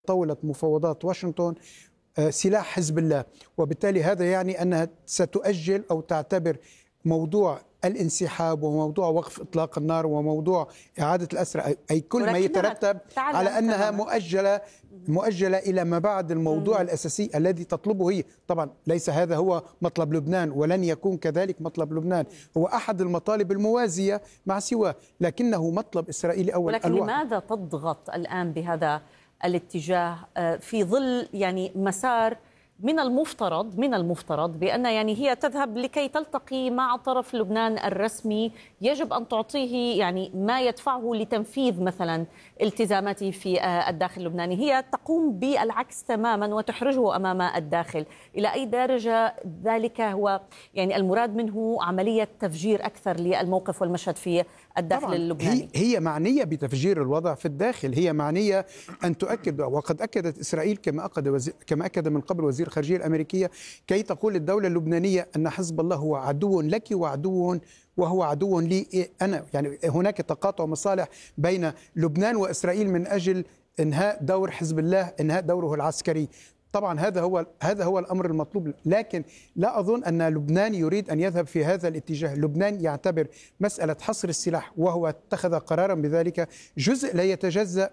طاولة مفاوضات واشنطن سلاح حزب الله، وبالتالي هذا يعني أنها ستؤجل أو تعتبر موضوع الانسحاب وموضوع وقف إطلاق النار وموضوع إعادة الأسرى أي كل ما يترتب على أنها مؤجلة إلى ما بعد الموضوع الأساسي الذي تطلبه هي. طبعا ليس هذا هو مطلب لبنان ولن يكون كذلك مطلب لبنان، هو أحد المطالب الموازية مع سواه، لكنه مطلب إسرائيلي أول. ولكن لماذا تضغط الآن بهذا الاتجاه في ظل يعني مسار من المفترض بأن يعني هي تذهب لكي تلتقي مع طرف لبنان الرسمي، يجب أن تعطيه يعني ما يدفعه لتنفيذ مثلا التزاماته في الداخل اللبناني. هي تقوم بالعكس تماما وتحرجه أمام الداخل. إلى أي درجة ذلك هو يعني المراد منه عملية تفجير أكثر للموقف والمشهد في الداخل اللبناني؟ هي معنية بتفجير الوضع في الداخل، هي معنية أن تؤكد، وقد أكدت إسرائيل كما أكد من قبل وزير الخارجية الأمريكية، كي تقول الدولة اللبنانية أن حزب الله هو عدو لك وهو عدو لي أنا. يعني هناك تقاطع مصالح بين لبنان وإسرائيل من أجل إنهاء دور حزب الله، إنهاء دوره العسكري. طبعا هذا هو الأمر المطلوب، لكن لا أظن أن لبنان يريد أن يذهب في هذا الاتجاه. لبنان يعتبر مسألة حصر السلاح، وهو اتخذ قرارا بذلك، جزء لا يتجزأ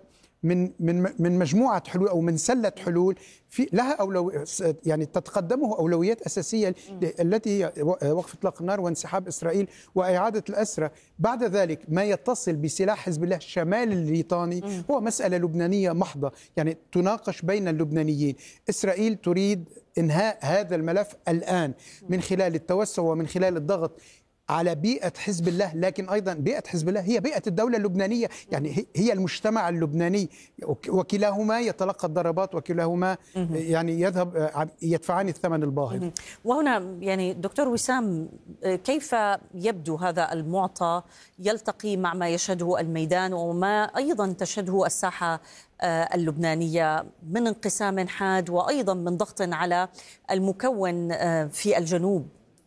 من مجموعة حلول أو من سلة حلول لها يعني تتقدمه أولويات أساسية التي هي وقف إطلاق النار وانسحاب إسرائيل وإعادة الأسرى. بعد ذلك ما يتصل بسلاح حزب الله الشمال الليطاني هو مسألة لبنانية محضة، يعني تناقش بين اللبنانيين. إسرائيل تريد إنهاء هذا الملف الآن من خلال التوسع ومن خلال الضغط على بيئة حزب الله، لكن أيضا بيئة حزب الله هي بيئة الدولة اللبنانية، يعني هي المجتمع اللبناني، وكلاهما يتلقى الضربات وكلاهما يعني يدفعان الثمن الباهظ. وهنا يعني دكتور وسام، كيف يبدو هذا المعطى يلتقي مع ما يشهده الميدان وما أيضا تشهده الساحة اللبنانية من انقسام حاد وأيضا من ضغط على المكون في الجنوب؟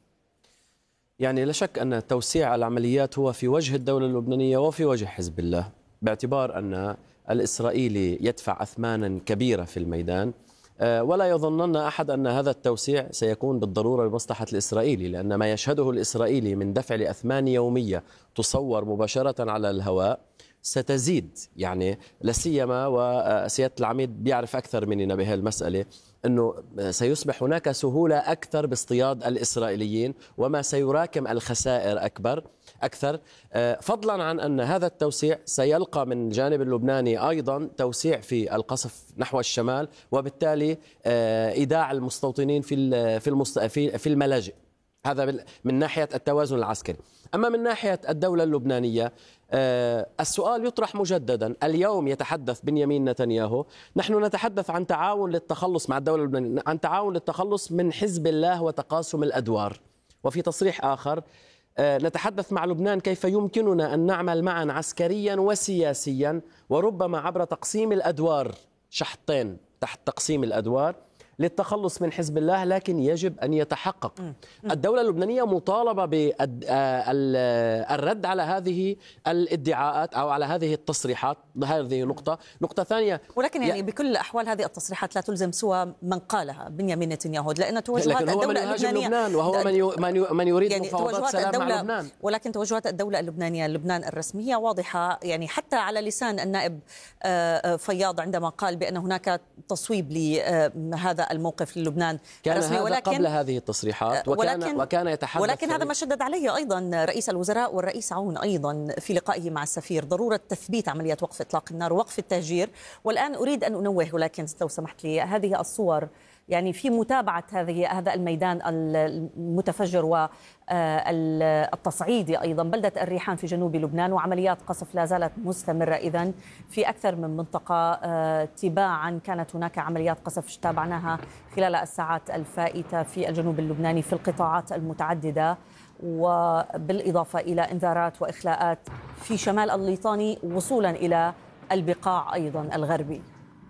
يعني لا شك أن توسيع العمليات هو في وجه الدولة اللبنانية وفي وجه حزب الله، باعتبار أن الإسرائيلي يدفع أثمانا كبيرة في الميدان، ولا يظنن أحد أن هذا التوسيع سيكون بالضرورة لمصلحة الإسرائيلي، لأن ما يشهده الإسرائيلي من دفع لأثمان يومية تصور مباشرة على الهواء ستزيد. يعني لا سيما وسيادة العميد بيعرف أكثر مننا بهذه المسألة، أنه سيصبح هناك سهولة أكثر باصطياد الإسرائيليين وما سيراكم الخسائر أكثر، فضلا عن أن هذا التوسيع سيلقى من الجانب اللبناني أيضا توسيع في القصف نحو الشمال، وبالتالي إيداع المستوطنين في الملاجئ. هذا من ناحية التوازن العسكري. أما من ناحية الدولة اللبنانية، السؤال يطرح مجددا. اليوم يتحدث بنيامين نتنياهو: نحن نتحدث عن تعاون للتخلص مع الدولة اللبنانية، عن تعاون للتخلص من حزب الله وتقاسم الأدوار. وفي تصريح آخر: نتحدث مع لبنان كيف يمكننا أن نعمل معا عسكريا وسياسيا، وربما عبر تقسيم الأدوار، شحطين تحت تقسيم الأدوار للتخلص من حزب الله، لكن يجب أن يتحقق. الدولة اللبنانية مطالبة بالرد على هذه الادعاءات أو على هذه التصريحات. هذه نقطة ثانية، ولكن يعني بكل الأحوال هذه التصريحات لا تلزم سوى من قالها، بنيامين نتنياهو، لأن توجهات الدولة اللبنانية لبنان، وهو من يريد يعني مفاوضات سلام مع لبنان. ولكن توجهات الدولة اللبنانية لبنان الرسمية واضحة، يعني حتى على لسان النائب فياض عندما قال بأن هناك تصويب لهذا الموقف للبنان الرسمي، ولكن قبل هذه التصريحات وكان يتحدث. ولكن هذا ما شدد عليه أيضا رئيس الوزراء والرئيس عون أيضا في لقائه مع السفير، ضرورة تثبيت عملية وقف إطلاق النار ووقف التهجير. والآن أريد أن أنوه، ولكن لو سمحت لي، هذه الصور يعني في متابعة هذا الميدان المتفجر والتصعيدي أيضا بلدة الريحان في جنوب لبنان، وعمليات قصف لا زالت مستمرة إذن في أكثر من منطقة تباعا. كانت هناك عمليات قصف تابعناها خلال الساعات الفائتة في الجنوب اللبناني في القطاعات المتعددة، وبالإضافة إلى إنذارات وإخلاءات في شمال الليطاني وصولا إلى البقاع أيضا الغربي.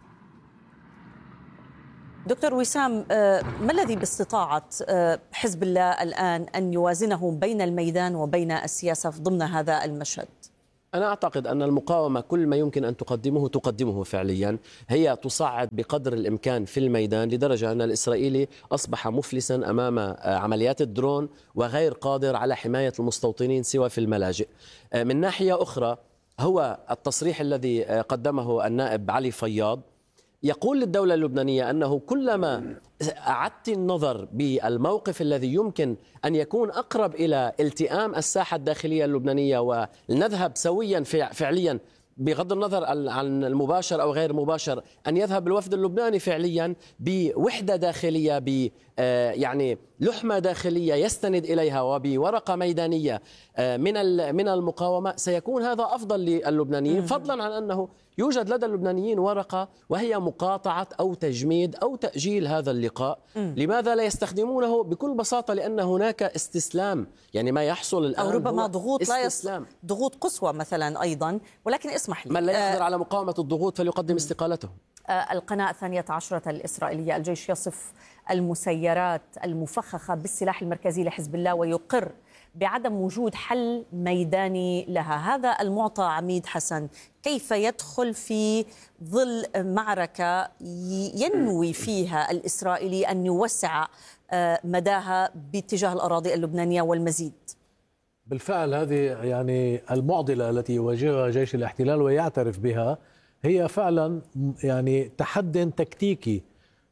دكتور وسام، ما الذي باستطاعة حزب الله الآن أن يوازنه بين الميدان وبين السياسة ضمن هذا المشهد؟ أنا أعتقد أن المقاومة كل ما يمكن أن تقدمه فعليا. هي تصعد بقدر الإمكان في الميدان، لدرجة أن الإسرائيلي أصبح مفلسا أمام عمليات الدرون وغير قادر على حماية المستوطنين سوى في الملاجئ. من ناحية أخرى، هو التصريح الذي قدمه النائب علي فياض يقول للدولة اللبنانية أنه كلما أعدت النظر بالموقف الذي يمكن أن يكون أقرب إلى التئام الساحة الداخلية اللبنانية ولنذهب سويا فعليا، بغض النظر عن المباشر أو غير مباشر، أن يذهب الوفد اللبناني فعليا بوحدة داخلية، يعني لحمة داخلية يستند إليها وبورقة ميدانية من المقاومة، سيكون هذا أفضل للبنانيين، فضلا عن أنه يوجد لدى اللبنانيين ورقة وهي مقاطعة أو تجميد أو تأجيل هذا اللقاء. لماذا لا يستخدمونه؟ بكل بساطة لأن هناك استسلام، يعني ما يحصل الآن أو ربما ضغوط استسلام. ضغوط قصوى مثلا أيضا. ولكن اسمح لي، من لا يقدر على مقاومة الضغوط فليقدم استقالته. القناة 12 الإسرائيلية، الجيش يصف المسيرات المفخخة بالسلاح المركزي لحزب الله ويقر بعدم وجود حل ميداني لها. هذا المعطى عميد حسن كيف يدخل في ظل معركة ينوي فيها الإسرائيلي أن يوسع مداها باتجاه الأراضي اللبنانية والمزيد؟ بالفعل هذه يعني المعضلة التي يواجهها جيش الاحتلال ويعترف بها، هي فعلا يعني تحد تكتيكي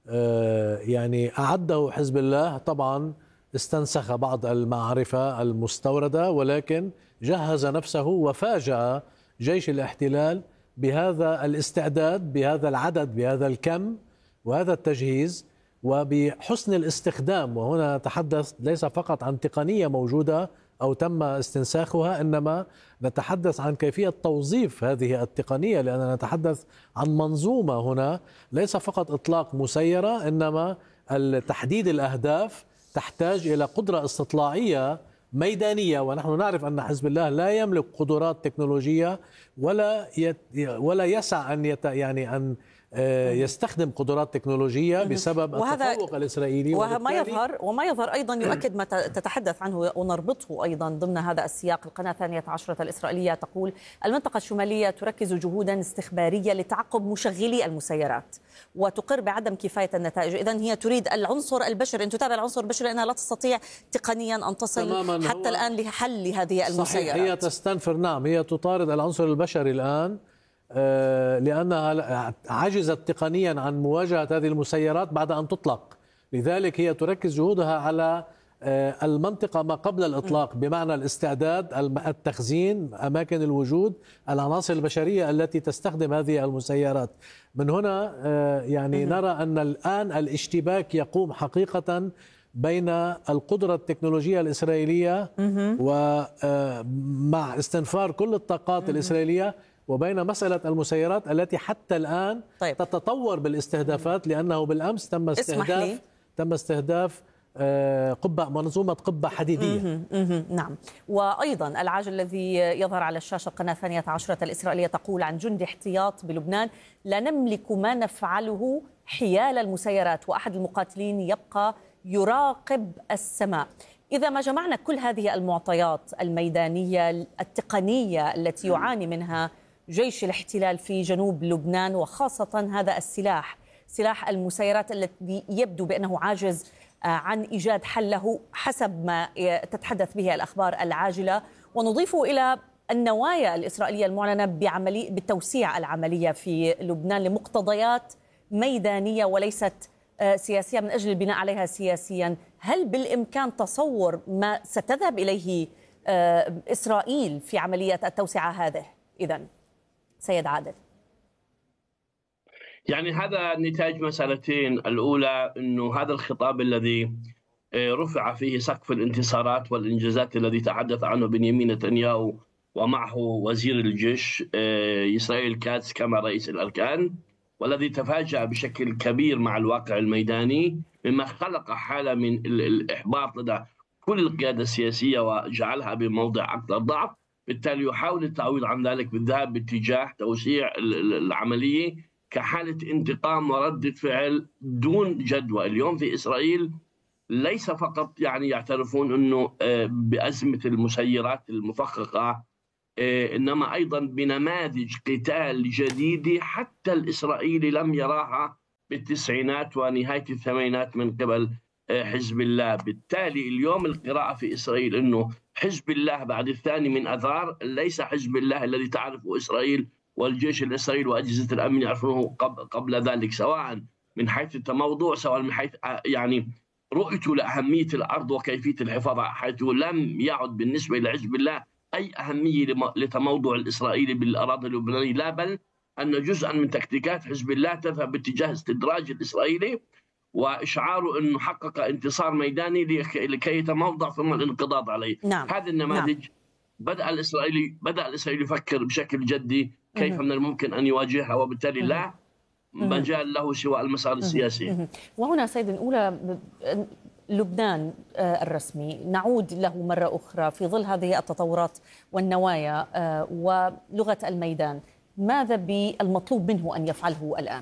يعني أعده حزب الله. طبعا استنسخ بعض المعرفة المستوردة، ولكن جهز نفسه وفاجأ جيش الاحتلال بهذا الاستعداد، بهذا العدد، بهذا الكم وهذا التجهيز وبحسن الاستخدام. وهنا نتحدث ليس فقط عن تقنية موجودة أو تم استنساخها، إنما نتحدث عن كيفية توظيف هذه التقنية، لأننا نتحدث عن منظومة هنا، ليس فقط إطلاق مسيرة، إنما تحديد الأهداف تحتاج إلى قدرة استطلاعية ميدانية. ونحن نعرف أن حزب الله لا يملك قدرات تكنولوجية ولا يسع أن يستخدم قدرات تكنولوجية بسبب التفوق الإسرائيلي. وما يظهر أيضا يؤكد ما تتحدث عنه ونربطه أيضا ضمن هذا السياق. القناة 12 الإسرائيلية تقول المنطقة الشمالية تركز جهودا استخبارية لتعقب مشغلي المسيرات وتقر بعدم كفاية النتائج. إذن هي تريد العنصر البشري، أن تتابع العنصر البشري، لأنها لا تستطيع تقنيا أن تصل حتى الآن لحل هذه المسيرات. صحيح، هي تستنفر، نعم، هي تطارد العنصر البشري الآن لأنها عجزت تقنيا عن مواجهة هذه المسيرات بعد أن تطلق. لذلك هي تركز جهودها على المنطقة ما قبل الإطلاق، بمعنى الاستعداد، التخزين، أماكن الوجود، العناصر البشرية التي تستخدم هذه المسيرات. من هنا يعني نرى أن الآن الاشتباك يقوم حقيقة بين القدرة التكنولوجية الإسرائيلية ومع استنفار كل الطاقات الإسرائيلية، وبين مسألة المسيرات التي حتى الآن تتطور بالاستهدافات، لأنه بالأمس تم استهداف منظومة قبة حديدية. نعم. وأيضا العاجل الذي يظهر على الشاشة قناة 12 الإسرائيلية تقول عن جندي احتياط بلبنان: لا نملك ما نفعله حيال المسيرات، وأحد المقاتلين يبقى يراقب السماء. إذا ما جمعنا كل هذه المعطيات الميدانية التقنية التي يعاني منها جيش الاحتلال في جنوب لبنان، وخاصة هذا السلاح، سلاح المسيرات الذي يبدو بأنه عاجز عن إيجاد حل له حسب ما تتحدث به الأخبار العاجلة، ونضيف إلى النوايا الإسرائيلية المعلنة بتوسيع العملية في لبنان لمقتضيات ميدانية وليست سياسية من أجل البناء عليها سياسيا، هل بالإمكان تصور ما ستذهب إليه إسرائيل في عملية التوسعة هذه؟ إذن سيد عادل، يعني هذا نتاج مسألتين. الأولى أنه هذا الخطاب الذي رفع فيه سقف الانتصارات والإنجازات الذي تحدث عنه بنيامين نتنياهو ومعه وزير الجيش إسرائيل كاتس كما رئيس الأركان، والذي تفاجأ بشكل كبير مع الواقع الميداني، مما خلق حالة من الإحباط لدى كل القيادة السياسية وجعلها بموضع أكثر ضعف. بالتالي يحاول التعويض عن ذلك بالذهاب باتجاه توسيع العملية كحالة انتقام وردة فعل دون جدوى. اليوم في إسرائيل ليس فقط يعني يعترفون أنه بأزمة المسيرات المفخخة إنما أيضا بنماذج قتال جديدة حتى الإسرائيلي لم يراها بالتسعينات ونهاية الثمانينات من قبل حزب الله. بالتالي اليوم القراءة في إسرائيل أنه حزب الله بعد الثاني من أذار ليس حزب الله الذي تعرفه إسرائيل والجيش الإسرائيلي وأجهزة الأمن يعرفونه قبل ذلك، سواء من حيث التموضع سواء من حيث يعني رؤيته لأهمية الأرض وكيفية الحفاظ على، حيث لم يعد بالنسبة لحزب الله أي أهمية لتموضع الإسرائيلي بالأراضي اللبنانية، لا بل أن جزءا من تكتيكات حزب الله تذهب باتجاه استدراج الإسرائيلي وإشعاره أنه حقق انتصار ميداني لكي يتموضع ثم الانقضاض عليه. نعم. هذه النماذج نعم. بدأ الإسرائيلي يفكر بشكل جدي كيف من الممكن أن يواجهها، وبالتالي لا مجال له سوى المسار السياسي. وهنا سيد الأولى لبنان الرسمي نعود له مرة أخرى في ظل هذه التطورات والنوايا ولغة الميدان، ماذا بالمطلوب منه أن يفعله الآن؟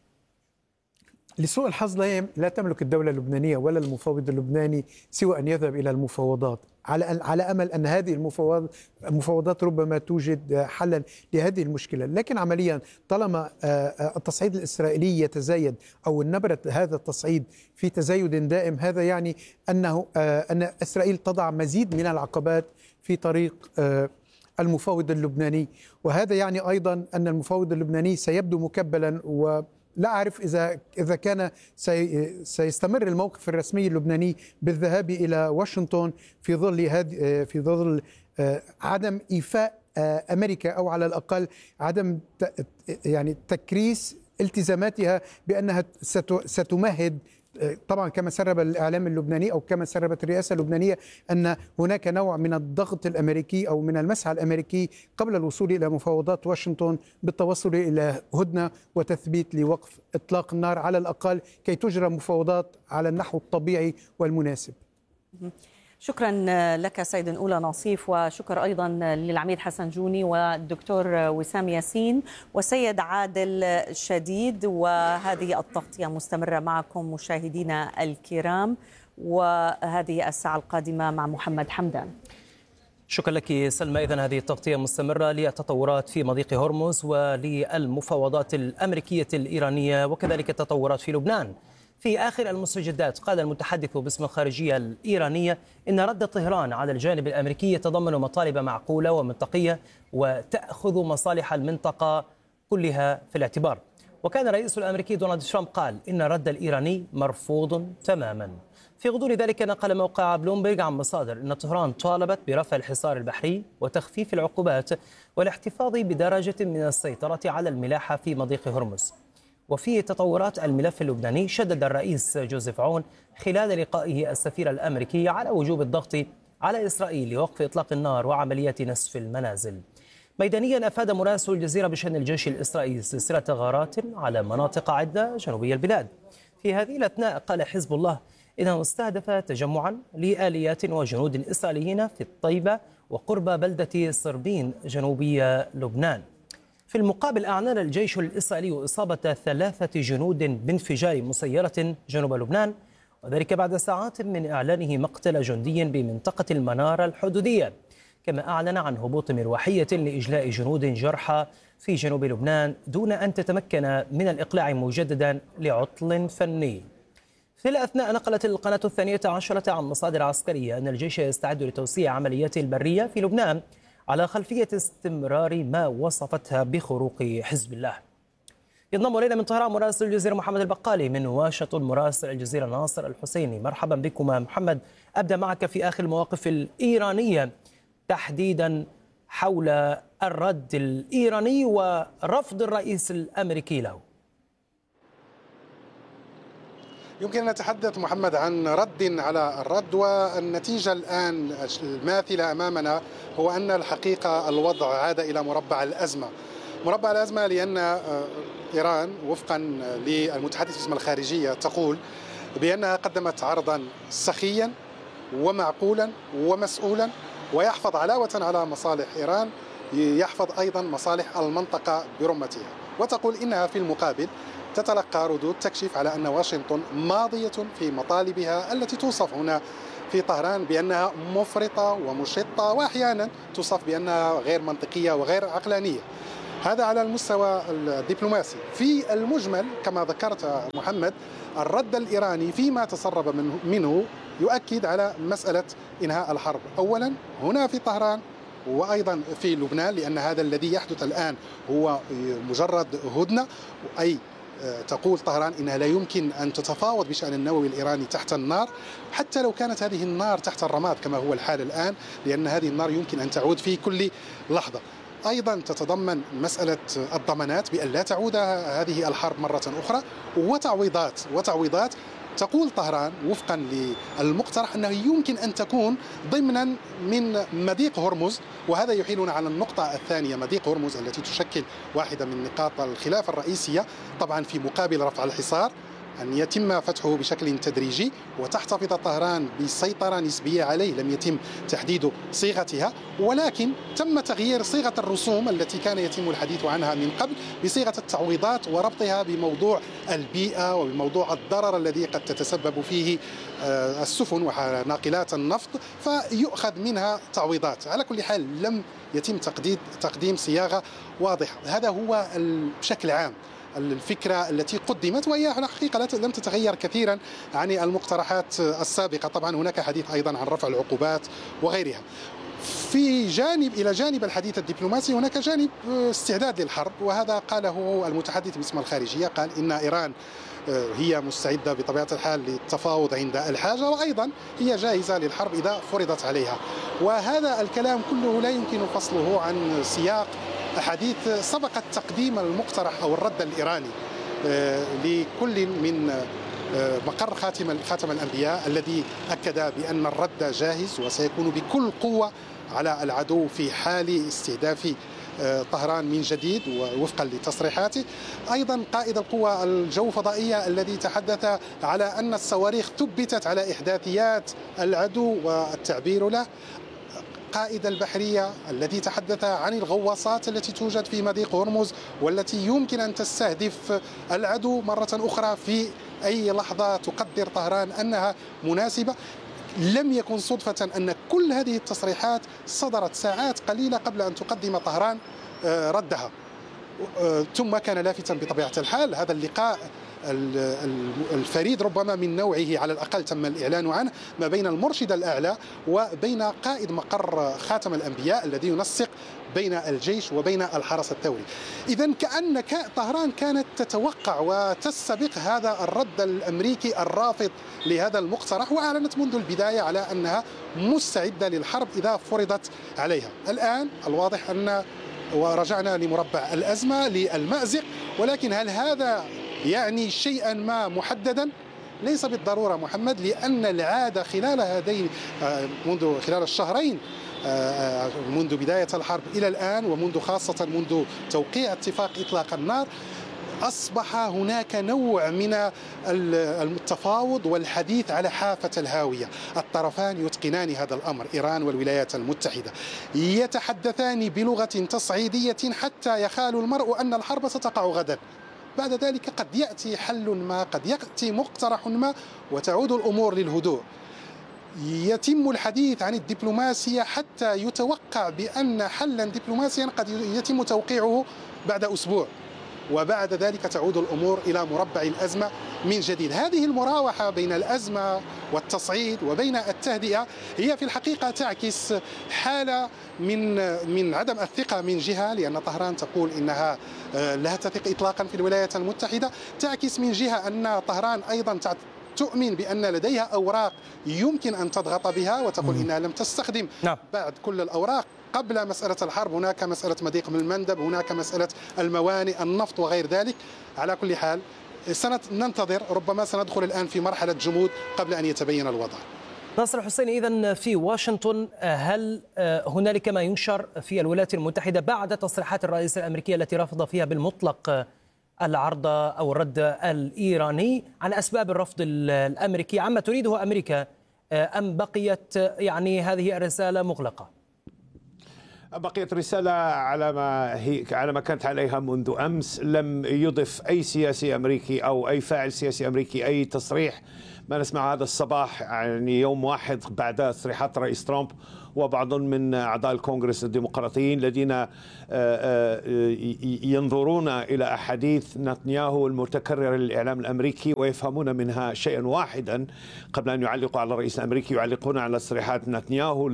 لسوء الحظ لا تملك الدولة اللبنانية ولا المفاوض اللبناني سوى أن يذهب إلى المفاوضات على أمل أن هذه المفاوضات ربما توجد حلا لهذه المشكلة. لكن عمليا طالما التصعيد الإسرائيلي يتزايد أو نبرة هذا التصعيد في تزايد دائم، هذا يعني أن إسرائيل تضع مزيد من العقبات في طريق المفاوض اللبناني، وهذا يعني أيضا أن المفاوض اللبناني سيبدو مكبلا. لا أعرف إذا كان سيستمر الموقف الرسمي اللبناني بالذهاب إلى واشنطن في ظل عدم إيفاء أمريكا، أو على الأقل عدم يعني تكريس التزاماتها بأنها ستمهد، طبعا كما سرب الإعلام اللبناني أو كما سربت الرئاسة اللبنانية أن هناك نوع من الضغط الأمريكي أو من المسعى الأمريكي قبل الوصول إلى مفاوضات واشنطن بالتوصل إلى هدنة وتثبيت لوقف إطلاق النار على الأقل كي تجرى مفاوضات على النحو الطبيعي والمناسب. شكرا لك سيد أولى ناصيف، وشكر أيضا للعميد حسن جوني والدكتور وسام ياسين وسيد عادل شديد. وهذه التغطية مستمرة معكم مشاهدينا الكرام، وهذه الساعة القادمة مع محمد حمدان. شكرا لك سلمى. إذن هذه التغطية مستمرة للتطورات في مضيق هرمز وللمفاوضات الأمريكية الإيرانية وكذلك التطورات في لبنان. في آخر المستجدات قال المتحدث باسم الخارجية الإيرانية إن رد طهران على الجانب الأمريكي يتضمن مطالب معقولة ومنطقية وتأخذ مصالح المنطقة كلها في الاعتبار. وكان الرئيس الأمريكي دونالد ترامب قال إن الرد الإيراني مرفوض تماما. في غضون ذلك نقل موقع بلومبرج عن مصادر أن طهران طالبت برفع الحصار البحري وتخفيف العقوبات والاحتفاظ بدرجة من السيطرة على الملاحة في مضيق هرمز. وفي تطورات الملف اللبناني شدد الرئيس جوزيف عون خلال لقائه السفير الأمريكي على وجوب الضغط على إسرائيل لوقف إطلاق النار وعمليات نسف المنازل. ميدانيا أفاد مراسل الجزيرة بشأن الجيش الإسرائيلي سلسلة غارات على مناطق عدة جنوبية البلاد. في هذه الأثناء قال حزب الله إنه استهدف تجمعا لآليات وجنود إسرائيليين في الطيبة وقرب بلدة صربين جنوبي لبنان. في المقابل أعلن الجيش الإسرائيلي إصابة 3 جنود بانفجار مسيرة جنوب لبنان، وذلك بعد ساعات من إعلانه مقتل جندي بمنطقة المنارة الحدودية. كما أعلن عن هبوط مروحية لإجلاء جنود جرحى في جنوب لبنان دون أن تتمكن من الإقلاع مجددا لعطل فني. في الأثناء نقلت القناة 12 عن مصادر عسكرية أن الجيش يستعد لتوسيع عملياته البرية في لبنان على خلفية استمرار ما وصفتها بخروق حزب الله. ينضم إلينا من طهران مراسل الجزيرة محمد البقالي، من واشنطن مراسل الجزيرة ناصر الحسيني. مرحبا بكما محمد. أبدأ معك في آخر المواقف الإيرانية تحديدا حول الرد الإيراني ورفض الرئيس الأمريكي له. يمكن أن نتحدث محمد عن رد على الرد، والنتيجة الآن الماثلة أمامنا هو أن الحقيقة الوضع عاد إلى مربع الأزمة. مربع الأزمة لأن إيران وفقا للمتحدث باسم الخارجية تقول بأنها قدمت عرضا سخيا ومعقولا ومسؤولا ويحفظ علاوة على مصالح إيران يحفظ أيضا مصالح المنطقة برمتها، وتقول إنها في المقابل تتلقى ردود تكشف على أن واشنطن ماضية في مطالبها التي توصف هنا في طهران بأنها مفرطة ومشطة، وأحيانا توصف بأنها غير منطقية وغير عقلانية. هذا على المستوى الدبلوماسي. في المجمل كما ذكرت محمد، الرد الإيراني فيما تسرب منه يؤكد على مسألة إنهاء الحرب، أولا هنا في طهران وأيضا في لبنان، لأن هذا الذي يحدث الآن هو مجرد هدنة، أي تقول طهران إنها لا يمكن أن تتفاوض بشأن النووي الإيراني تحت النار، حتى لو كانت هذه النار تحت الرماد كما هو الحال الآن، لأن هذه النار يمكن أن تعود في كل لحظة. أيضا تتضمن مسألة الضمانات بأن لا تعود هذه الحرب مرة أخرى، وتعويضات تقول طهران وفقا للمقترح أنه يمكن أن تكون ضمنا من مضيق هرمز، وهذا يحيلنا على النقطة الثانية، مضيق هرمز التي تشكل واحدة من نقاط الخلاف الرئيسية، طبعا في مقابل رفع الحصار أن يتم فتحه بشكل تدريجي وتحتفظ طهران بسيطرة نسبية عليه، لم يتم تحديد صيغتها، ولكن تم تغيير صيغة الرسوم التي كان يتم الحديث عنها من قبل بصيغة التعويضات وربطها بموضوع البيئة وبموضوع الضرر الذي قد تتسبب فيه السفن وناقلات النفط، فيؤخذ منها تعويضات. على كل حال لم يتم تقديم صياغة واضحة. هذا هو بشكل عام الفكرة التي قدمت، وهي حقيقة لم تتغير كثيرا عن المقترحات السابقة. طبعا هناك حديث أيضا عن رفع العقوبات وغيرها. إلى جانب الحديث الدبلوماسي هناك جانب استعداد للحرب، وهذا قاله المتحدث باسم الخارجية، قال إن إيران هي مستعدة بطبيعة الحال للتفاوض عند الحاجة، وأيضا هي جاهزة للحرب إذا فرضت عليها. وهذا الكلام كله لا يمكن فصله عن سياق أحاديث سبقت تقديم المقترح أو الرد الإيراني لكل من مقر خاتم الأنبياء، الذي أكد بأن الرد جاهز وسيكون بكل قوة على العدو في حال استهداف طهران من جديد ووفقا لتصريحاته. أيضا قائد القوى الجوفضائية الذي تحدث على أن الصواريخ ثبتت على إحداثيات العدو والتعبير له. قائد البحرية الذي تحدث عن الغواصات التي توجد في مضيق هرمز والتي يمكن أن تستهدف العدو مرة أخرى في أي لحظة تقدر طهران أنها مناسبة. لم يكن صدفة أن كل هذه التصريحات صدرت ساعات قليلة قبل أن تقدم طهران ردها. ثم كان لافتا بطبيعة الحال هذا اللقاء الفريد ربما من نوعه، على الأقل تم الإعلان عنه، ما بين المرشد الأعلى وبين قائد مقر خاتم الأنبياء الذي ينسق بين الجيش وبين الحرس الثوري. إذن كأن طهران كانت تتوقع وتستبق هذا الرد الأمريكي الرافض لهذا المقترح، وأعلنت منذ البداية على أنها مستعدة للحرب إذا فرضت عليها. الآن الواضح أن ورجعنا لمربع الأزمة للمأزق، ولكن هل هذا يعني شيئا ما محددا؟ ليس بالضرورة محمد، لأن العادة خلال خلال الشهرين منذ بداية الحرب إلى الآن، ومنذ خاصة منذ توقيع اتفاق إطلاق النار، أصبح هناك نوع من التفاوض والحديث على حافة الهاوية. الطرفان يتقنان هذا الأمر، إيران والولايات المتحدة، يتحدثان بلغة تصعيدية حتى يخال المرء أن الحرب ستقع غدا. بعد ذلك قد يأتي حل ما، قد يأتي مقترح ما، وتعود الأمور للهدوء. يتم الحديث عن الدبلوماسية حتى يتوقع بأن حلا دبلوماسيا قد يتم توقيعه بعد أسبوع، وبعد ذلك تعود الأمور إلى مربع الأزمة من جديد. هذه المراوحة بين الأزمة والتصعيد وبين التهدئة هي في الحقيقة تعكس حالة من عدم الثقة من جهة، لأن طهران تقول إنها لا تثق إطلاقا في الولايات المتحدة، تعكس من جهة أن طهران أيضا تؤمن بأن لديها أوراق يمكن أن تضغط بها، وتقول إنها لم تستخدم بعد كل الأوراق قبل مسألة الحرب. هناك مسألة مضيق من المندب، هناك مسألة الموانئ، النفط وغير ذلك. على كل حال سننتظر، ربما سندخل الآن في مرحلة جمود قبل أن يتبين الوضع. ناصر الحسيني، إذن في واشنطن هل هنالك ما ينشر في الولايات المتحدة بعد تصريحات الرئيس الأمريكي التي رفض فيها بالمطلق العرض أو الرد الإيراني عن أسباب الرفض الأمريكي عما تريده أمريكا، أم بقيت يعني هذه الرسالة مغلقة؟ بقيت رسالة على ما كانت عليها منذ أمس. لم يضف أي سياسي أمريكي أو أي فاعل سياسي أمريكي أي تصريح. ما نسمع هذا الصباح يعني يوم واحد بعد تصريحات رئيس ترامب وبعض من أعضاء الكونغرس الديمقراطيين الذين ينظرون إلى أحاديث نتنياهو المتكررة للإعلام الأمريكي ويفهمون منها شيئا واحدا. قبل أن يعلقوا على الرئيس الأمريكي يعلقون على تصريحات نتنياهو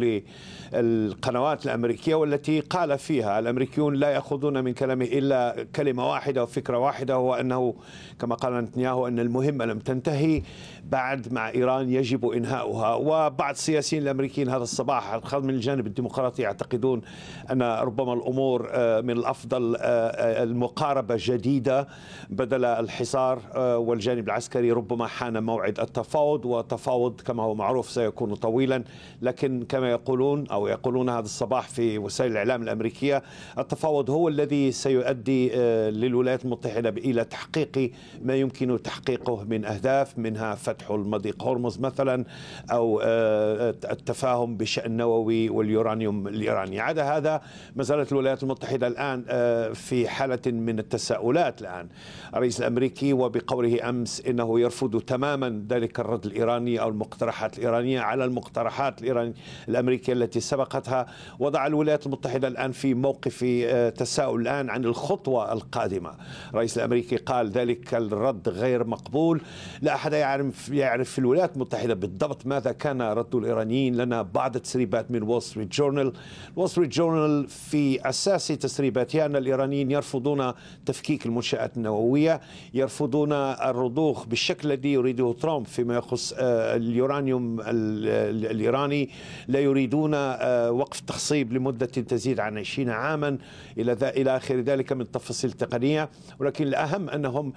للقنوات الأمريكية والتي قال فيها الأمريكيون لا يأخذون من كلامه إلا كلمة واحدة وفكرة واحدة، هو أنه كما قال نتنياهو أن المهمة لم تنتهي بعد مع إيران يجب إنهاؤها. وبعض السياسيين الأمريكيين هذا الصباح من الجانب الديمقراطي يعتقدون أن ربما الأمور من الأفضل المقاربة جديدة بدل الحصار، والجانب العسكري ربما حان موعد التفاوض، والتفاوض كما هو معروف سيكون طويلا، لكن كما يقولون هذا الصباح في وسائل الإعلام الأمريكية التفاوض هو الذي سيؤدي للولايات المتحدة إلى تحقيق ما يمكن تحقيقه من أهداف، منها فتح المضيق هرمز مثلا أو التفاهم بشأن النووي واليورانيوم الإيراني. عدا هذا ما زالت الولايات المتحدة الآن في حالة من التساؤلات. الآن الرئيس الأمريكي وبقوله أمس إنه يرفض تماما ذلك الرد الإيراني أو المقترحات الإيرانية على المقترحات الأمريكية التي سبقتها، وضع الولايات المتحدة الآن في موقف تساؤل الآن عن الخطوة القادمة. الرئيس الأمريكي قال ذلك الرد غير مقبول. لا أحد يعرف في الولايات المتحدة بالضبط ماذا كان رد الإيرانيين. لنا بعض التسريبات من وول ستريت جورنال. وول ستريت جورنال في أساس تسريباتها أن الإيرانيين يرفضون تفكيك المنشآت النووية، يرفضون الرضوخ بالشكل الذي يريده ترامب فيما يخص اليورانيوم الإيراني، لا يريدون وقف تخصيب لمدة تزيد عن 20 عاما إلى آخر ذلك من التفاصيل التقنية. ولكن الأهم أنهم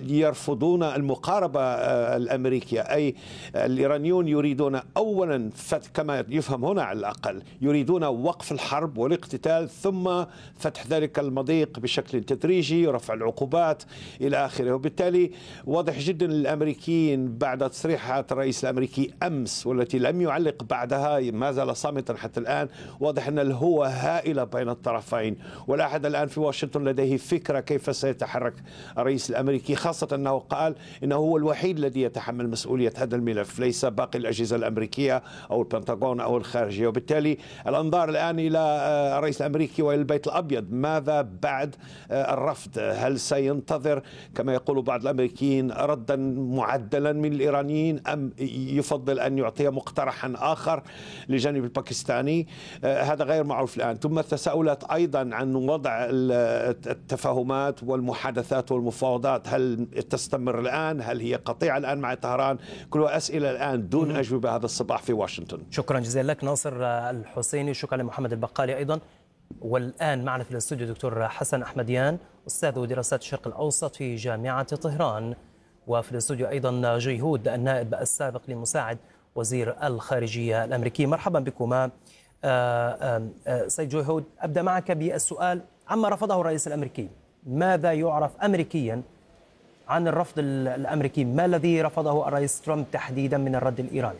يرفضون المقاربة الأمريكية، أي الإيرانيون يريدون أولا كما يفهم هنا على الأقل يريدون وقف الحرب والاقتتال ثم فتح ذلك المضيق بشكل تدريجي، رفع العقوبات إلى آخره. وبالتالي واضح جدا للأمريكيين بعد تصريحات الرئيس الأمريكي أمس والتي لم يعلق بعدها ما زال صامتا حتى الآن، واضح أن الهوة هائلة بين الطرفين، ولا أحد الآن في واشنطن لديه فكرة كيف سيتحرك الرئيس الأمريكي، خاصة أنه قال إنه هو الوحيد الذي يتحمل مسؤولية هذا الملف، ليس باقي الأجهزة الأمريكية أو البنتاغون أو الخارجية. وبالتالي الأنظار الآن إلى الرئيس الأمريكي وإلى البيت الأبيض. ماذا بعد الرفض؟ هل سينتظر كما يقول بعض الأمريكيين ردا معدلا من الإيرانيين أم يفضل أن يعطي مقترحا آخر للجانب الباكستاني؟ هذا غير معروف الآن. ثم التساؤلات أيضا عن وضع التفاهمات والمحادثات والمفاوضات، هل تستمر الآن؟ هل هي قطيعة الآن مع طهران؟ كلها أسئلة الآن دون أجوبة هذا الصباح في واشنطن. شكرا جزيلا لك ناصر الحسيني، شكرا لمحمد البقالي أيضا. والآن معنا في الاستوديو دكتور حسن أحمديان، أستاذ دراسات الشرق الأوسط في جامعة طهران، وفي الاستوديو أيضا جيهود النائب السابق لمساعد وزير الخارجية الأمريكي. مرحبا بكما. سيد جيهود، أبدأ معك بالسؤال عما رفضه الرئيس الأمريكي. ماذا يعرف أمريكيا عن الرفض الأمريكي؟ ما الذي رفضه الرئيس ترامب تحديدا من الرد الإيراني؟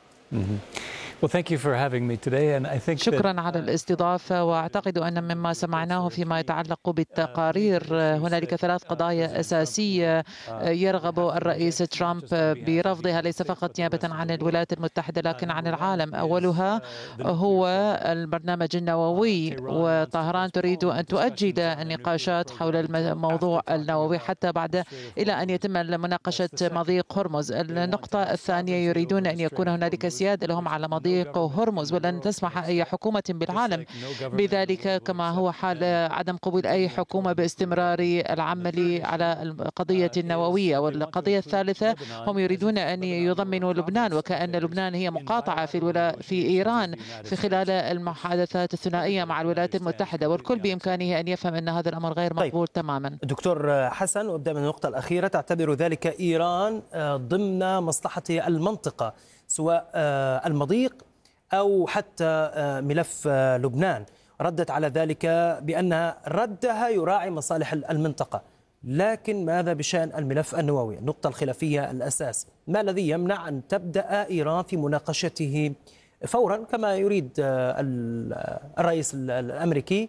شكرا على الاستضافة. وأعتقد أن مما سمعناه فيما يتعلق بالتقارير هنالك 3 قضايا أساسية يرغب الرئيس ترامب برفضها، ليس فقط نيابة عن الولايات المتحدة لكن عن العالم. أولها هو البرنامج النووي، وطهران تريد أن تؤجل النقاشات حول الموضوع النووي حتى إلى أن يتم مناقشة مضيق هرمز. النقطة الثانية يريدون أن يكون هنالك سيادة لهم على مضيق هرمز، ولن تسمح أي حكومة بالعالم بذلك، كما هو حال عدم قبول أي حكومة باستمرار العمل على القضية النووية. والقضية الثالثة هم يريدون أن يضمنوا لبنان، وكأن لبنان هي مقاطعة في إيران في خلال المحادثات الثنائية مع الولايات المتحدة، والكل بإمكانه أن يفهم أن هذا الأمر غير مقبول تماما. دكتور حسن، وابدأ من النقطة الأخيرة، تعتبر ذلك إيران ضمن مصلحة المنطقة سواء المضيق أو حتى ملف لبنان؟ ردت على ذلك بأن ردها يراعي مصالح المنطقة، لكن ماذا بشأن الملف النووي؟ النقطة الخلافية الأساس، ما الذي يمنع أن تبدأ إيران في مناقشته فورا كما يريد الرئيس الأمريكي،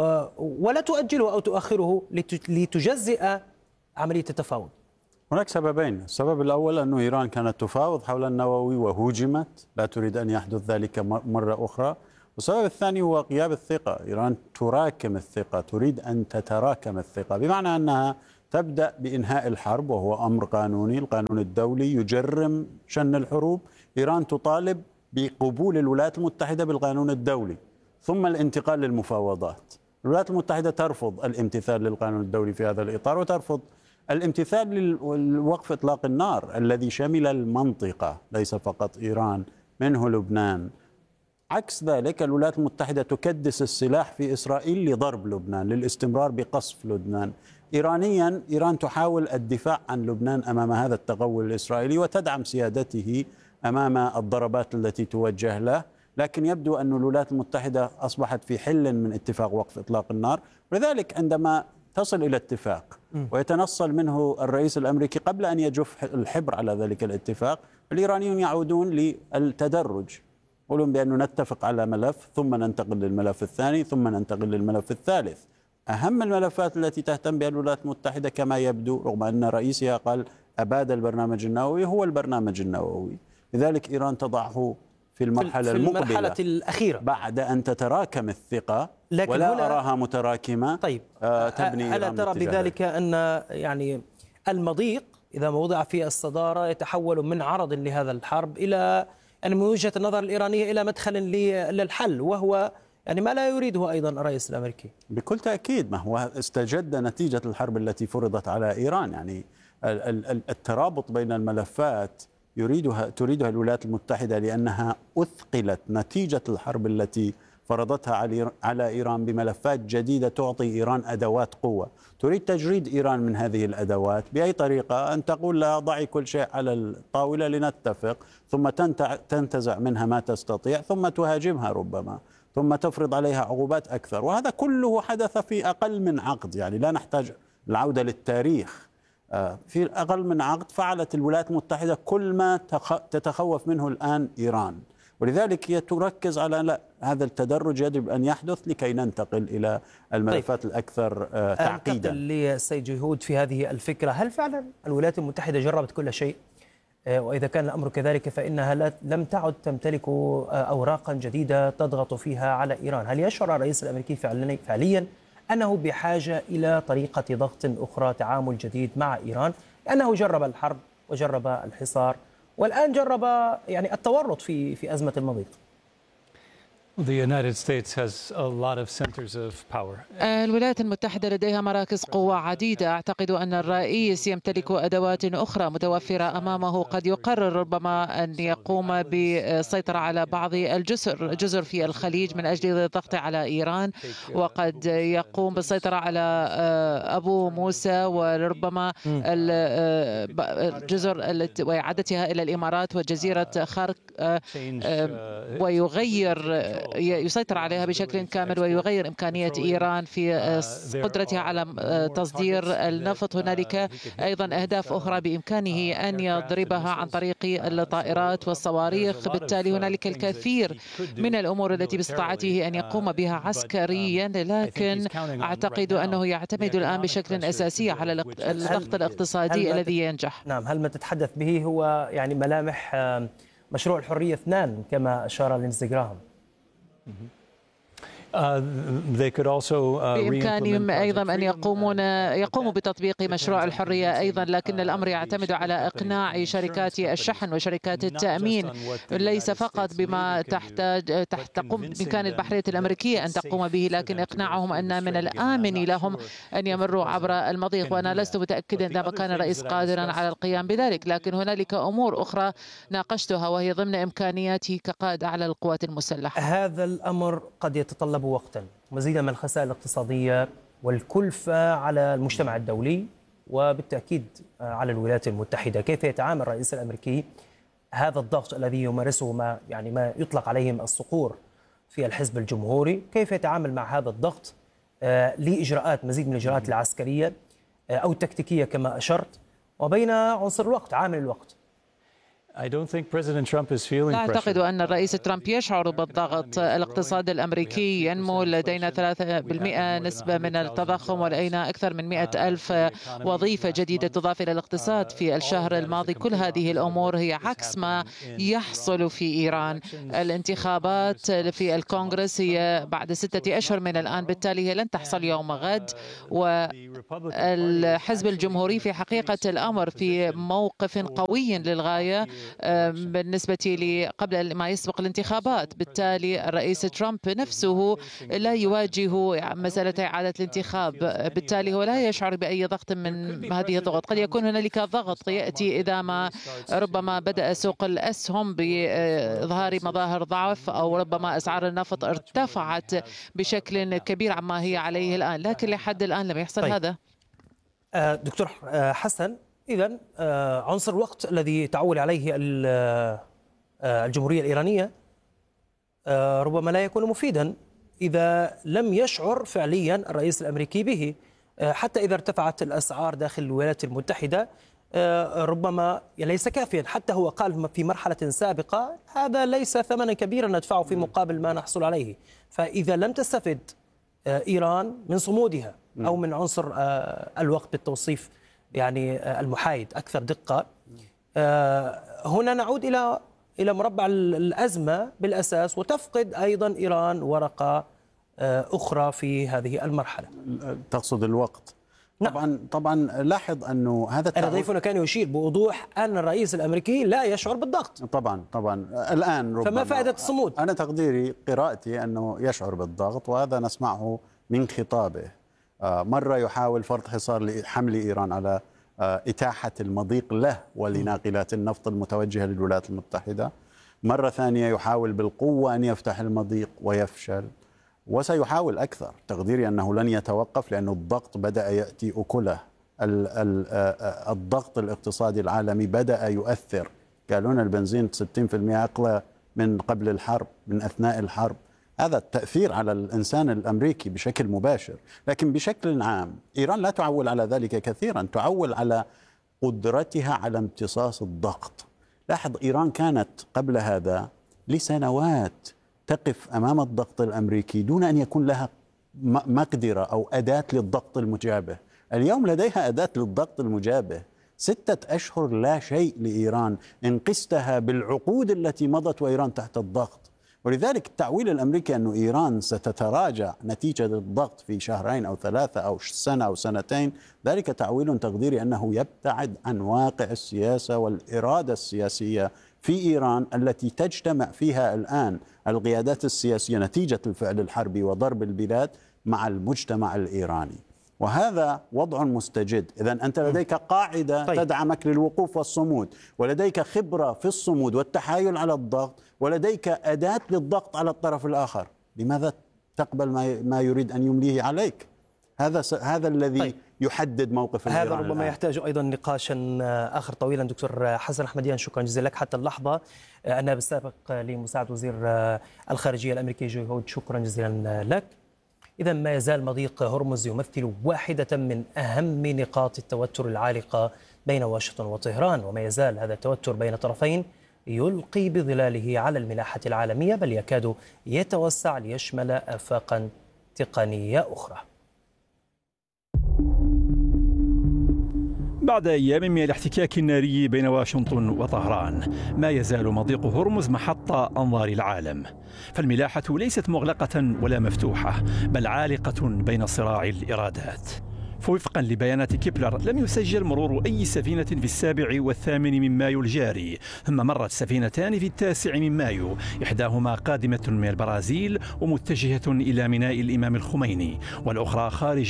ولا تؤجله أو تؤخره لتجزئ عملية التفاوض؟ هناك سببين. السبب الأول أن إيران كانت تفاوض حول النووي وهوجمت، لا تريد أن يحدث ذلك مرة أخرى. والسبب الثاني هو غياب الثقة. إيران تراكم الثقة، تريد أن تتراكم الثقة، بمعنى أنها تبدأ بإنهاء الحرب، وهو أمر قانوني، القانون الدولي يجرم شن الحروب. إيران تطالب بقبول الولايات المتحدة بالقانون الدولي، ثم الانتقال للمفاوضات. الولايات المتحدة ترفض الامتثال للقانون الدولي في هذا الإطار، وترفض الامتثال لوقف إطلاق النار الذي شمل المنطقة، ليس فقط إيران، منه لبنان. عكس ذلك الولايات المتحدة تكدس السلاح في إسرائيل لضرب لبنان، للاستمرار بقصف لبنان. إيرانيا، إيران تحاول الدفاع عن لبنان أمام هذا التغول الإسرائيلي وتدعم سيادته أمام الضربات التي توجه له، لكن يبدو أن الولايات المتحدة أصبحت في حل من اتفاق وقف إطلاق النار. ولذلك عندما تصل إلى اتفاق ويتنصل منه الرئيس الأمريكي قبل أن يجف الحبر على ذلك الاتفاق، الإيرانيون يعودون للتدرج، يقولون بأنه نتفق على ملف ثم ننتقل للملف الثاني ثم ننتقل للملف الثالث. أهم الملفات التي تهتم بها الولايات المتحدة كما يبدو، رغم أن رئيسها قال أباد البرنامج النووي، هو البرنامج النووي. لذلك إيران تضعه في المرحلة المقبلة الأخيرة بعد أن تتراكم الثقة، لكن ولا هنا أراها متراكمة. طيب تبني ألا ترى بذلك أن يعني المضيق إذا ما وضع في الصدارة يتحول من عرض لهذا الحرب إلى يعني من وجهة النظر الإيرانية إلى مدخل للحل، وهو يعني ما لا يريده أيضا الرئيس الأمريكي؟ بكل تأكيد، ما هو استجد نتيجة الحرب التي فرضت على إيران. يعني الترابط بين الملفات تريدها الولايات المتحدة، لأنها أثقلت نتيجة الحرب التي فرضتها على إيران بملفات جديدة تعطي إيران أدوات قوة. تريد تجريد إيران من هذه الأدوات بأي طريقة، أن تقول لها ضعي كل شيء على الطاولة لنتفق، ثم تنتزع منها ما تستطيع، ثم تهاجمها ربما، ثم تفرض عليها عقوبات أكثر. وهذا كله حدث في أقل من عقد، يعني لا نحتاج العودة للتاريخ. في أقل من عقد فعلت الولايات المتحدة كل ما تتخوف منه الآن إيران، ولذلك هي تركز على لا، هذا التدرج يجب أن يحدث لكي ننتقل إلى الملفات الأكثر تعقيدا. للسيد جهود في هذه الفكرة، هل فعلا الولايات المتحدة جربت كل شيء؟ وإذا كان الأمر كذلك فإنها لم تعد تمتلك أوراقا جديدة تضغط فيها على إيران. هل يشعر الرئيس الأمريكي فعليا أنه بحاجة إلى طريقة ضغط أخرى، تعامل جديد مع إيران؟ لأنه جرب الحرب وجرب الحصار والآن جرب يعني التورط في أزمة المضيق. الولايات المتحدة لديها مراكز قوة عديدة. أعتقد أن الرئيس يمتلك أدوات أخرى متوفرة أمامه. قد يقرر ربما أن يقوم بالسيطرة على بعض الجزر في الخليج من أجل الضغط على إيران، وقد يقوم بالسيطرة على أبو موسى وربما الجزر وإعادتها إلى الإمارات وجزيرة خارق، ويغير يسيطر عليها بشكل كامل ويغير إمكانية إيران في قدرتها على تصدير النفط. هنالك أيضا أهداف أخرى بإمكانه أن يضربها عن طريق الطائرات والصواريخ. بالتالي هنالك الكثير من الأمور التي باستطاعته أن يقوم بها عسكريا، لكن أعتقد أنه يعتمد الآن بشكل أساسي على الضغط الاقتصادي الذي ينجح. نعم، هل ما تتحدث به هو يعني ملامح مشروع الحرية 2 كما أشار لينزي جراهام؟ بإمكانهم أيضا أن يقوموا بتطبيق مشروع الحرية أيضا، لكن الأمر يعتمد على إقناع شركات الشحن وشركات التأمين، ليس فقط بما تقوم بإمكان البحرية الأمريكية أن تقوم به، لكن إقناعهم أن من الآمن لهم أن يمروا عبر المضيق. وأنا لست متأكدا إذا كان الرئيس قادرا على القيام بذلك، لكن هنالك أمور أخرى ناقشتها وهي ضمن إمكانياتي كقائد أعلى القوات المسلحة. هذا الأمر قد يتطلب وقتا، مزيدا من الخسائر الاقتصادية والكلفة على المجتمع الدولي وبالتأكيد على الولايات المتحدة. كيف يتعامل الرئيس الأمريكي هذا الضغط الذي يمارسه ما يطلق عليهم الصقور في الحزب الجمهوري؟ كيف يتعامل مع هذا الضغط لإجراءات مزيد من الإجراءات العسكرية أو التكتيكية كما أشرت، وبين عنصر الوقت، عامل الوقت؟ لا أعتقد أن الرئيس ترامب يشعر بالضغط. الاقتصاد الأمريكي ينمو، لدينا 3% نسبة من التضخم، ولدينا أكثر من 100,000 وظيفة جديدة تضاف إلى الاقتصاد في الشهر الماضي. كل هذه الأمور هي عكس ما يحصل في إيران. الانتخابات في الكونغرس هي بعد 6 أشهر من الآن، بالتالي هي لن تحصل يوم غد، والحزب الجمهوري في حقيقة الأمر في موقف قوي للغاية بالنسبة قبل ما يسبق الانتخابات. بالتالي الرئيس ترامب نفسه لا يواجه مسألة إعادة الانتخاب، بالتالي هو لا يشعر بأي ضغط من هذه الضغط. قد يكون هنالك ضغط يأتي إذا ما ربما بدأ سوق الأسهم بإظهار مظاهر ضعف، أو ربما أسعار النفط ارتفعت بشكل كبير عما هي عليه الآن، لكن لحد الآن لم يحصل هذا. دكتور حسن، إذن عنصر الوقت الذي تعول عليه الجمهورية الإيرانية ربما لا يكون مفيدا إذا لم يشعر فعليا الرئيس الأمريكي به. حتى إذا ارتفعت الأسعار داخل الولايات المتحدة ربما ليس كافيا. حتى هو قال في مرحلة سابقة هذا ليس ثمنا كبيرا ندفعه في مقابل ما نحصل عليه. فإذا لم تستفد إيران من صمودها أو من عنصر الوقت بالتوصيف يعني المحايد أكثر دقة، هنا نعود إلى مربع الأزمة بالأساس، وتفقد أيضا إيران ورقة أخرى في هذه المرحلة. تقصد الوقت؟ طبعا لاحظ أنه هذا أنا ضيفنا كان يشير بوضوح أن الرئيس الأمريكي لا يشعر بالضغط. طبعا الآن ربما فما فائدة الصمود؟ أنا تقديري قراءتي أنه يشعر بالضغط، وهذا نسمعه من خطابه. مرة يحاول فرض حصار لحمل إيران على إتاحة المضيق له ولناقلات النفط المتوجهة للولايات المتحدة. مرة ثانية يحاول بالقوة أن يفتح المضيق ويفشل، وسيحاول أكثر. تقديري أنه لن يتوقف، لأن الضغط بدأ يأتي أكله. الضغط الاقتصادي العالمي بدأ يؤثر. قالوا لنا البنزين 60% أقل من قبل الحرب، من أثناء الحرب. هذا التأثير على الإنسان الأمريكي بشكل مباشر. لكن بشكل عام إيران لا تعول على ذلك كثيرا، تعول على قدرتها على امتصاص الضغط. لاحظ إيران كانت قبل هذا لسنوات تقف أمام الضغط الأمريكي دون أن يكون لها مقدرة أو أداة للضغط المجابه. اليوم لديها أداة للضغط المجابه. 6 أشهر لا شيء لإيران إن قستها بالعقود التي مضت وإيران تحت الضغط. ولذلك التعويل الأمريكي أن إيران ستتراجع نتيجة الضغط في 2 أو 3 أو سنة أو سنتين، ذلك تعويل تقديري أنه يبتعد عن واقع السياسة والإرادة السياسية في إيران التي تجتمع فيها الآن القيادات السياسية نتيجة الفعل الحربي وضرب البلاد مع المجتمع الإيراني. وهذا وضع مستجد. إذن أنت لديك قاعدة تدعمك للوقوف والصمود، ولديك خبرة في الصمود والتحايل على الضغط، ولديك أداة للضغط على الطرف الآخر. لماذا تقبل ما يريد أن يمليه عليك؟ هذا الذي يحدد موقف هذا ربما يحتاج أيضا نقاشا آخر طويلا. دكتور حسن أحمديان، شكرا جزيلا لك. حتى اللحظة النائب السابق لمساعد وزير الخارجية الأمريكي جوي هود، شكرا جزيلا لك. إذا ما يزال مضيق هرمز يمثل واحدة من أهم نقاط التوتر العالقة بين واشنطن وطهران، وما يزال هذا التوتر بين طرفين يلقي بظلاله على الملاحة العالمية، بل يكاد يتوسع ليشمل آفاقا تقنية أخرى. بعد أيام من الاحتكاك الناري بين واشنطن وطهران، ما يزال مضيق هرمز محط أنظار العالم، فالملاحة ليست مغلقة ولا مفتوحة، بل عالقة بين صراع الإرادات. فوفقا لبيانات كيبلر لم يسجل مرور أي سفينة في 7 و8 من مايو الجاري، ثم مرت سفينتان في 9 من مايو، إحداهما قادمة من البرازيل ومتجهة إلى ميناء الإمام الخميني، والأخرى خارج